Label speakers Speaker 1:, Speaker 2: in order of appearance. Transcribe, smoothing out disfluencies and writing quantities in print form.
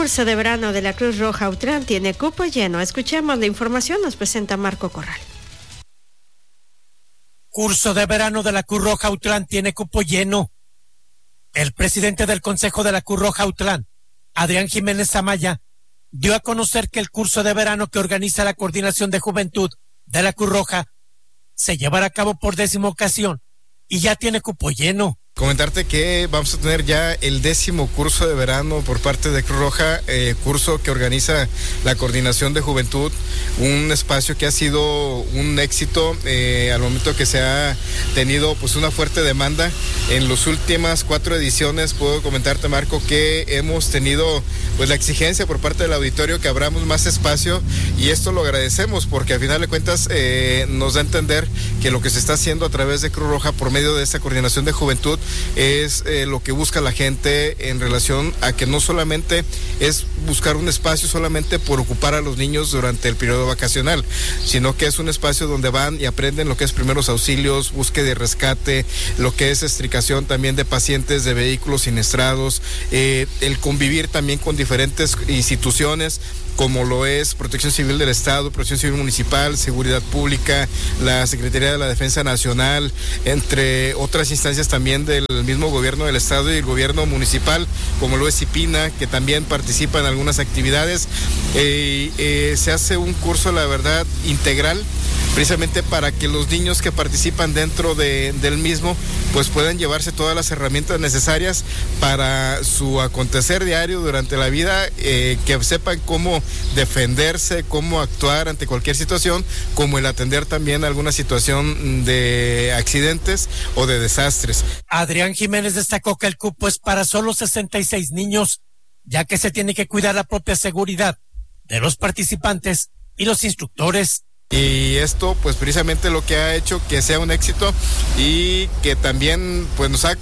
Speaker 1: curso de verano de la Cruz Roja Autlán tiene cupo lleno. Escuchemos la información, nos presenta Marco Corral.
Speaker 2: Curso de verano de la Cruz Roja Autlán tiene cupo lleno. El presidente del Consejo de la Cruz Roja Autlán, Adrián Jiménez Amaya, dio a conocer que el curso de verano que organiza la Coordinación de Juventud de la Cruz Roja se llevará a cabo por 10ª ocasión y ya tiene cupo lleno.
Speaker 3: Comentarte que vamos a tener ya el 10º curso de verano por parte de Cruz Roja, curso que organiza la Coordinación de Juventud, un espacio que ha sido un éxito al momento que se ha tenido pues una fuerte demanda. En las últimas 4 ediciones puedo comentarte, Marco, que hemos tenido pues la exigencia por parte del auditorio que abramos más espacio, y esto lo agradecemos porque al final de cuentas nos da a entender que lo que se está haciendo a través de Cruz Roja por medio de esta Coordinación de Juventud es lo que busca la gente en relación a que no solamente es buscar un espacio solamente por ocupar a los niños durante el periodo vacacional, sino que es un espacio donde van y aprenden lo que es primeros auxilios, búsqueda y rescate, lo que es extricación también de pacientes de vehículos siniestrados, el convivir también con diferentes instituciones como lo es Protección Civil del Estado, Protección Civil Municipal, Seguridad Pública, la Secretaría de la Defensa Nacional, entre otras instancias también del mismo gobierno del Estado y el gobierno municipal, como lo es IPINA, que también participa en algunas actividades. Se hace un curso, la verdad, integral, precisamente para que los niños que participan dentro del mismo pues puedan llevarse todas las herramientas necesarias para su acontecer diario durante la vida, que sepan cómo defenderse, cómo actuar ante cualquier situación, como el atender también alguna situación de accidentes o de desastres.
Speaker 2: Adrián Jiménez destacó que el cupo es para solo 66 niños, ya que se tiene que cuidar la propia seguridad de los participantes y los instructores.
Speaker 3: Y esto pues precisamente lo que ha hecho que sea un éxito y que también pues nos ha